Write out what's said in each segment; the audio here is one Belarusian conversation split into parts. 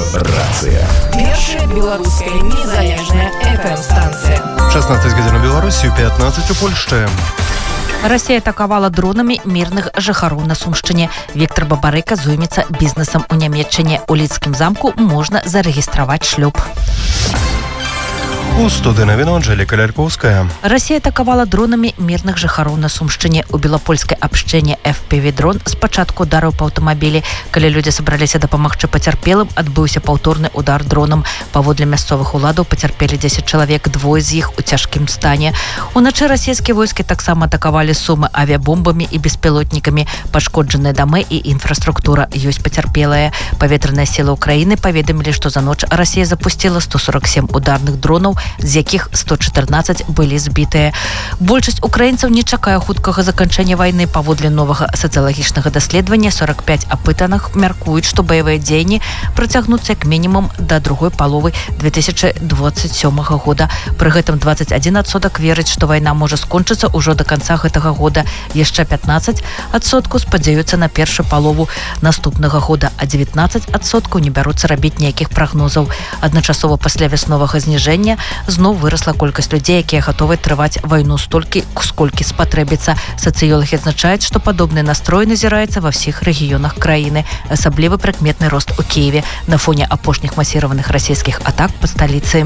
Радиорация. Першая белорусская незалежная FM-станция. 16 гадзін у Беларусі, 15 у Польшчы. Расія атакавала дронамі мірных жыхароў на Сумшчыне. Віктор Бабарыка зоймецца бізнесам у Нямецчыне. У Лідскім замку можна зарэгістраваць шлюб. У студыі навіну Анжэліка Лялькоўская. Расія атакавала дронамі мірных жыхароў на Сумшчыне. У белапольскай абшчыне FPV-дрон спачатку ударыў па аўтамабілі. Калі людзі сабраліся дапамагчы пацярпелым, адбыўся паўторны удар дронам. Паводле мясцовых уладаў пацярпелі 10 чалавек, двое з іх у цяжкім стане. Уначы расійскія войскі таксама атакавалі Сумы авіабомбамі і беспілотнікамі. Пашкоджаныя дамы і інфраструктура, ёсць пацярпелыя. Паветраныя сілы Украіны паведамілі, што за ноч Расія запусціла 147 ударных дронаў, з якіх 114 былі збітыя. Большасць украінцаў не чакае хуткага заканчэння вайны. Паводле новага сацыялагічнага даследавання 45 апытаных мяркуюць, што баявыя дзеянні працягнуцца як мінімум да другой паловы 2027 года. Пры гэтым 21% верыць, што вайна можа скончыцца ўжо да канца гэтага года. Яшчэ 15% спадзяюцца на першую палову наступнага года, а 19% не бяруцца рабіць ніякіх прагнозаў. Адначасова пасля вясновага зніжэння зноў вырасла колькасць людзей, якія гатовы трываць вайну столькі, сколькі спатрэбіцца. Сацыёлагі адзначаюць, што падобны настрой назіраецца ва ўсіх рэгіёнах краіны. Асабліва прыкметны рост у Кіеве на фоне апошніх масіраваных расійскіх атак па сталіцы.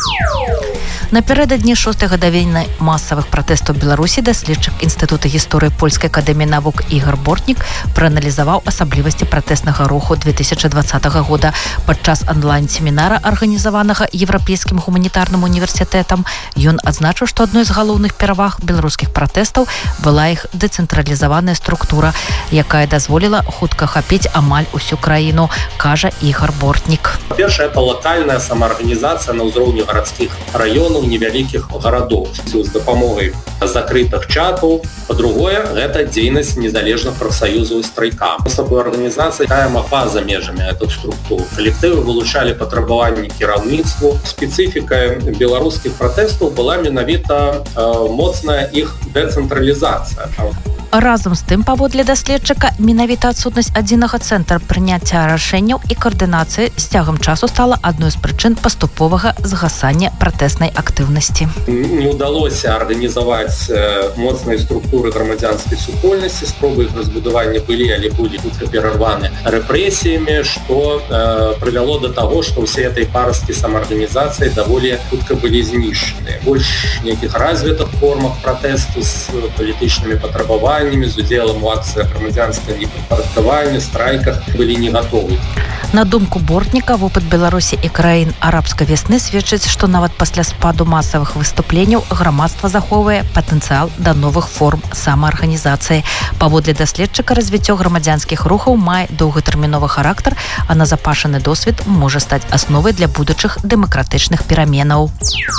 Напярэдадні 6-й гадавіны масавых пратэстаў Беларусі даследчык Інстытута гісторыі Польскай акадэміі навук Ігар Бортнік прааналізаваў асаблівасці пратэснага руху 2020 года. Падчас онлайн-семінара, арганізаванага Еўрапейскім гуманітарным універсітэтам, ён адзначыў, што адной з галоўных пераваг беларускіх пратэстаў была іх дэцэнтралізаваная структура, якая дазволіла хутка хапіць амаль усю краіну, кажа Ігар Бортнік. Па-першае, это лакальная самаарганізацыя на ўзроўні гарадскіх раёнаў, невялікіх гарадоў з дапамогай закрытых чатаў. Па-другое, гэта дзейнасць незалежных прафсаюзаў і страйка. Такой арганізацыі, якая магла за межамі гэтых структур. Калектывы вылучалі патрабаванні кіраўніцтву. Спецыфікай беларускіх пратэстаў была менавіта моцная іх дэцэнтралізацыя. Разам з тым, паводле даследчыка, менавіта адсутнасць адзінага цэнтра прыняцця рашэнняў і каардынацыі з цягам часу стала адной з прычын паступовага згасання пратэснай актыўнасці. Не ўдалося арганізаваць моцныя структуры грамадзянскай супольнасці, спробы іх разбудавання былі, але былі хутка перарваны рэпрэсіямі, што прывяло да таго, што ўсе этой парасткі самаарганізацыі даволі хутка былі знішчаны. Больш нейкіх развітых формах пратэсту з палітычнымі патрабаваннямі, з удзелам у акцыях грамадзянскага непадпарадкавання, страйках былі не гатовы. На думку Бортніка, вопыт Беларусі і краін арабскай вясны сведчыць, што нават пасля спаду масавых выступленняў грамадства захоўвае патэнцыял да новых форм самаарганізацыі. Паводле даследчыка, развіццё грамадзянскіх рухаў мае доўгатэрміновы характар, а назапашаны досвед можа стаць асновай для будучых дэмакратычных пераменаў.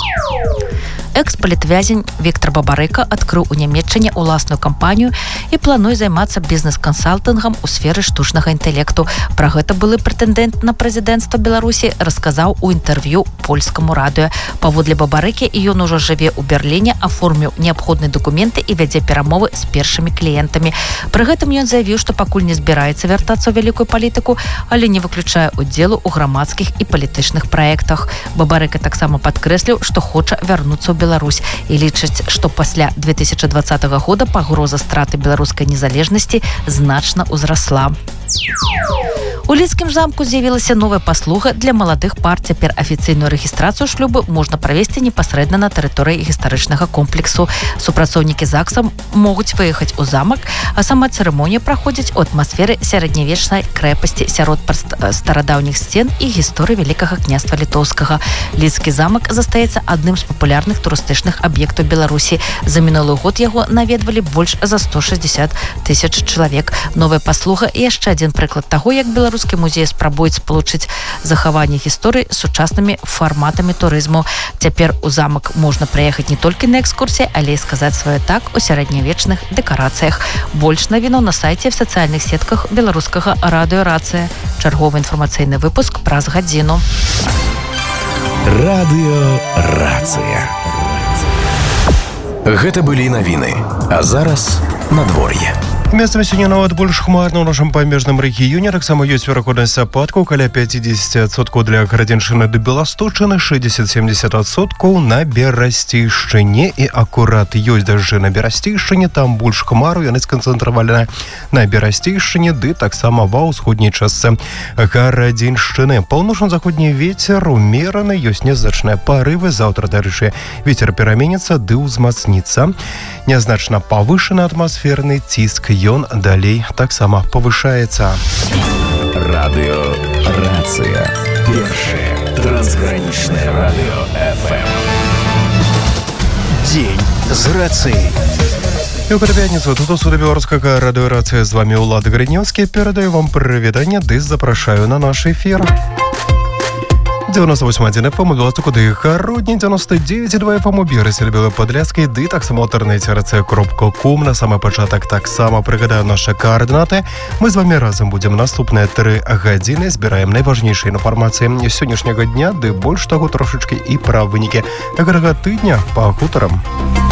Экс-палітвязень Віктор Бабарыка адкрыў у Нямецчыне ўласную кампанію і плануе займацца бізнес-кансалтынгам у сферы штучнага інтэлекту. Пра гэта былы прэтэндэнт на прэзідэнцтва Беларусі расказаў у інтэрв'ю польскаму радыё. Паводле Бабарыкі, ён ужо жыве ў Берліне, аформіў неабходныя дакументы і вядзе перамовы з першымі кліентамі. Пры гэтым ён заявіў, што пакуль не збіраецца вяртацца ў вялікую палітыку, але не выключае удзелу ў грамадскіх і палітычных праектах. Бабарыка таксама падкрэсліў, што хоча вярнуцца ў Беларусь і лічыць, што пасля 2020 года пагроза страты беларускай незалежнасці значна ўзрасла. У Лідскім замку з'явілася новая паслуга для маладых пар. Цяпер афіцыйную рэгістрацыю шлюбу можна правесці непасрэдна на тэрыторыі гістарычнага комплексу. Супрацоўнікі ЗАГСа могуць выехаць у замак, а сама цырымонія праходзіць у атмасферы сярэднявечнай крэпасці сярод старадаўніх сцен і гісторыі Вялікага княства Літоўскага. Лідскі замак застаецца адным з папулярных турыстычных аб'ектаў Беларусі. За мінулы год яго наведвалі больш за 160 000 чалавек. Новая паслуга і яшчэ адзін прыклад таго, як беларускі музей спрабуюць спалучыць захаванне гісторыі з сучаснымі фарматамі турызму. Цяпер у замак можна прыехаць не толькі на экскурсіі, але і сказаць сваё так у сярэднявечных дэкарацыях. Больш навінаў на сайце в сацыяльных сетках беларускага радыё-рацыя. Чарговы інфармацыйны выпуск праз гадзіну. Радыё-рацыя. Гэта былі навіны, а зараз надвор'е. Месцамі сёння нават больш хмарна ў нашым памежным рэгіёне. Таксама ёсць верагоднасць ападкаў каля 50% для Гарадзеншчыны ды Беласточчыны, 60-70% на Берасцейшчыне. І акурат ёсць дажджы на Берасцейшчыне, там больш хмару, яны сканцэнтраваны на Берасцейшчыне ды таксама ва ўсходняй частцы Гарадзеншчыны. Паўночна-заходні вецер умераны, ёсць нязначныя парывы. Заўтра, дарэчы, вецер пераменіцца ды ўзмацніцца. Нязначна павышаны атмасферны ціск, ён далей таксама павышаецца. Радыёрацыя. Першае трансгранічнае радыё FM. Дзень з рацыяй. І ў гэту пятніцу тут у студыі беларускага радыёрацыя з вамі Ўлад Грыднёўскі. Перадаю вам прывітанне ды запрашаю на наш эфір. 98.1 FM у Беластоку ды Гародні, 99.2 FM у Берасе, Белой Падляцкай, ды таксама ў інтэрнэце rc.com. На самы пачатак таксама прыгадаю нашы каардынаты. Мы з вамі разам будзем наступныя 3 гадзіны, збіраем найважнейшыя інфармацыі сённяшняга дня, ды больш таго трошачкі і пра вынікі гэтага тыдня па хутарам.